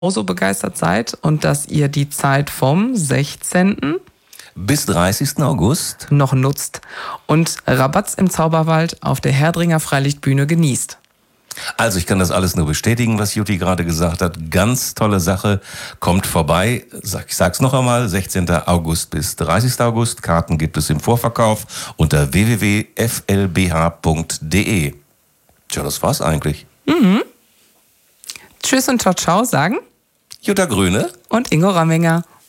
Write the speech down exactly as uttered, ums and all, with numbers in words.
so begeistert seid und dass ihr die Zeit vom sechzehnten bis dreißigsten August noch nutzt und Rabatz im Zauberwald auf der Herdringer Freilichtbühne genießt. Also ich kann das alles nur bestätigen, was Jutti gerade gesagt hat. Ganz tolle Sache. Kommt vorbei. Ich sag's noch einmal, sechzehnten August bis dreißigsten August. Karten gibt es im Vorverkauf unter w w w punkt f l b h punkt d e. Tja, das war's eigentlich. Mhm. Tschüss und ciao ciao sagen Jutta Grüne und Ingo Ramminger.